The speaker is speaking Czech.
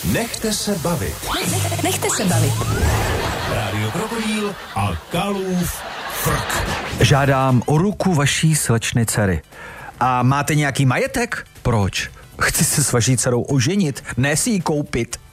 Nechte se bavit. Nechte se bavit. Rádio Krokodýl a Kalův frk. Žádám o ruku vaší slečny dcery. A máte nějaký majetek? Proč? Chci se s vaší dcerou oženit, ne si ji koupit.